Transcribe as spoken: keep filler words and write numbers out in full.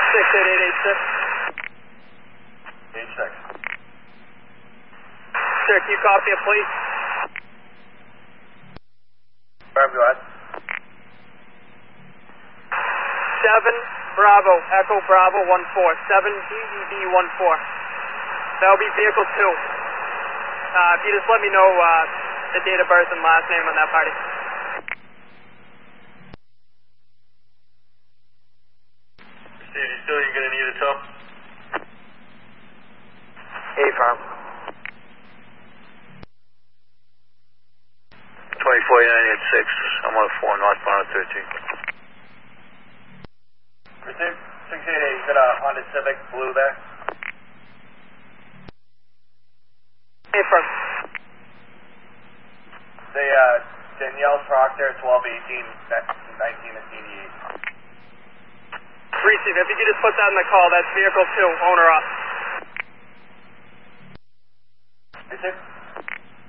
six eight eight eight six. eight six. Sir, can you copy a plate? Firm, go ahead. seven Bravo, Echo Bravo one four, seven B E B one four. That'll be vehicle two. Uh, if you just let me know uh, the date of birth and last name on that party. Steve, you still you're going to need a tow? Hey, Farm. twenty forty-nine eight six. I'm on four northbound thirteen. Received. six eight eight. You got a Honda Civic blue there? Hey, firm. The uh, Danielle Proctor, twelve eighteen, nineteen and eighty-eight. Receive. If you could just put that in the call, that's vehicle two, owner up. Receive.